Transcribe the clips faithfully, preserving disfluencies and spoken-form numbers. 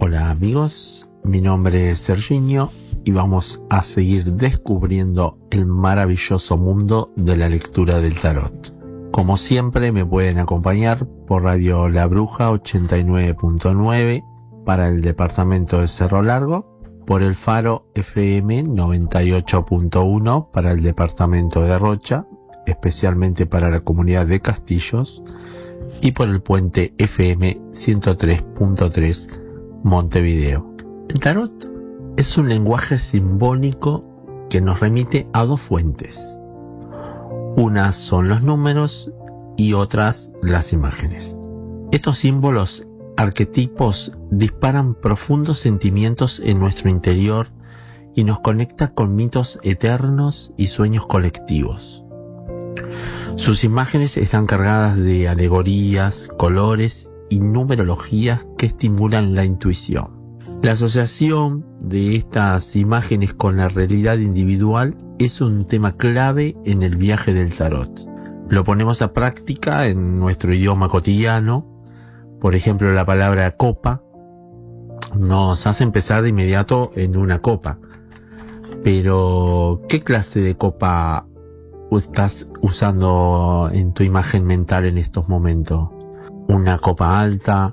Hola amigos, mi nombre es Serginho y vamos a seguir descubriendo el maravilloso mundo de la lectura del tarot. Como siempre me pueden acompañar por Radio La Bruja ochenta y nueve punto nueve para el departamento de Cerro Largo, por el Faro F M noventa y ocho punto uno para el departamento de Rocha, especialmente para la comunidad de Castillos, y por el Puente F M ciento tres punto tres Montevideo. El tarot es un lenguaje simbólico que nos remite a dos fuentes. Unas son los números y otras las imágenes. Estos símbolos arquetipos disparan profundos sentimientos en nuestro interior y nos conecta con mitos eternos y sueños colectivos. Sus imágenes están cargadas de alegorías, colores y numerologías que estimulan la intuición. La asociación de estas imágenes con la realidad individual es un tema clave en el viaje del tarot. Lo ponemos a práctica en nuestro idioma cotidiano. Por ejemplo, la palabra copa nos hace empezar de inmediato en una copa. Pero, ¿qué clase de copa estás usando en tu imagen mental en estos momentos? ¿Una copa alta,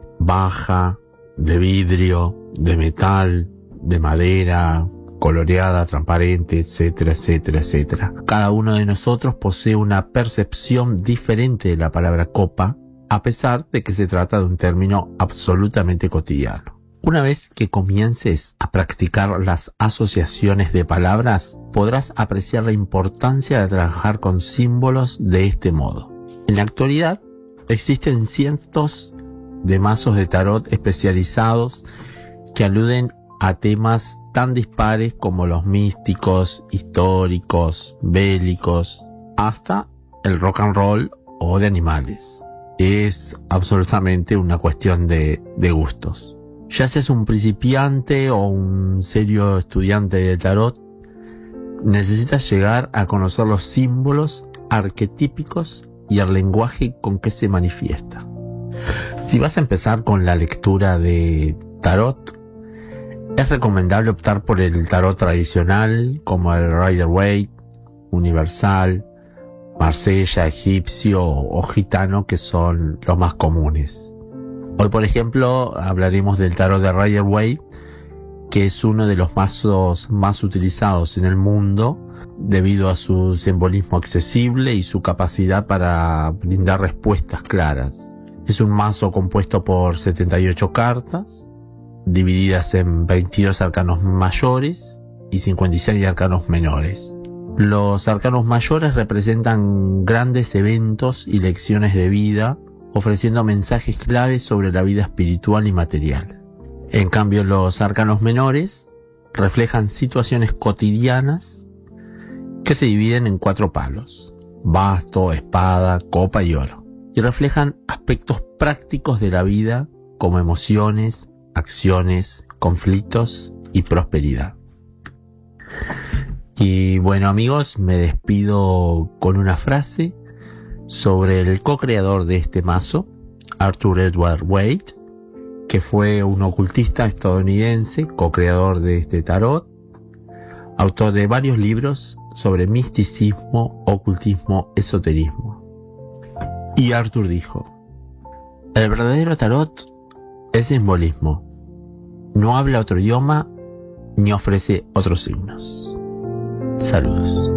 baja, de vidrio, de metal, de madera, coloreada, transparente, etcétera, etcétera, etcétera? Cada uno de nosotros posee una percepción diferente de la palabra copa, a pesar de que se trata de un término absolutamente cotidiano. Una vez que comiences a practicar las asociaciones de palabras, podrás apreciar la importancia de trabajar con símbolos de este modo. En la actualidad, existen cientos de mazos de tarot especializados que aluden a temas tan dispares como los místicos, históricos, bélicos, hasta el rock and roll o de animales. Es absolutamente una cuestión de, de gustos. Ya seas un principiante o un serio estudiante de tarot, necesitas llegar a conocer los símbolos arquetípicos y el lenguaje con que se manifiesta. Si vas a empezar con la lectura de tarot, es recomendable optar por el tarot tradicional como el Rider-Waite, Universal, Marsella, egipcio o gitano, que son los más comunes. Hoy, por ejemplo, hablaremos del tarot de Rider-Waite, que es uno de los mazos más utilizados en el mundo debido a su simbolismo accesible y su capacidad para brindar respuestas claras. Es un mazo compuesto por setenta y ocho cartas, divididas en veintidós arcanos mayores y cincuenta y seis arcanos menores. Los arcanos mayores representan grandes eventos y lecciones de vida, ofreciendo mensajes claves sobre la vida espiritual y material. En cambio, los arcanos menores reflejan situaciones cotidianas que se dividen en cuatro palos: basto, espada, copa y oro, y reflejan aspectos prácticos de la vida como emociones, acciones, conflictos y prosperidad. Y bueno amigos, me despido con una frase sobre el co-creador de este mazo, Arthur Edward Waite, que fue un ocultista estadounidense, co-creador de este tarot, autor de varios libros sobre misticismo, ocultismo, esoterismo. Y Arthur dijo: el verdadero tarot es simbolismo, no habla otro idioma ni ofrece otros signos. Saludos.